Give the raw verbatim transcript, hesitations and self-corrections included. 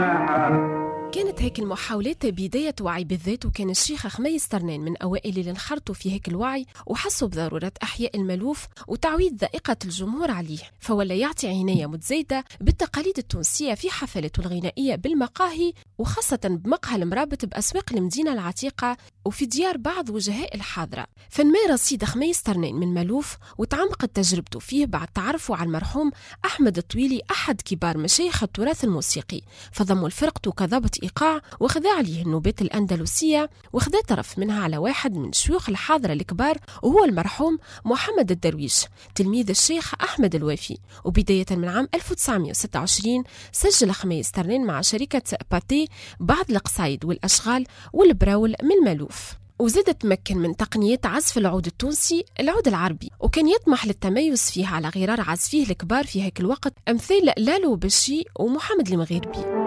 كانت هيك المحاولات بداية وعي بالذات، وكان الشيخ خميس ترنان من أوائل اللي انخرطوا في هيك الوعي وحسوا بضرورة أحياء الملوف وتعويض ذائقة الجمهور عليه، فولا يعطي عناية متزايدة بالتقاليد التونسية في حفلاته الغنائية بالمقاهي، وخاصة بمقهى المرابط بأسواق المدينة العتيقة وفي ديار بعض وجهاء الحاضرة. فنمار سيد خميس ترنان من ملوف وتعمقت تجربته فيه بعد تعرفه على المرحوم أحمد الطويلي أحد كبار مشايخ التراث الموسيقي، فضموا لفرقته كضابط إيقاع وخذا عليه النوبات الأندلسية، وخذا طرف منها على واحد من شيوخ الحاضرة الكبار وهو المرحوم محمد الدرويش تلميذ الشيخ أحمد الوافي. وبداية من عام ألف وتسعمائة وستة وعشرين سجل خميس ترنان مع شركة باتي بعض القصايد والأشغال والبراول من ملوف، وزاد تمكن من تقنية عزف العود التونسي العود العربي، وكان يطمح للتميز فيه على غرار عزفيه الكبار في هيك الوقت أمثال لالو بشي ومحمد المغيربي.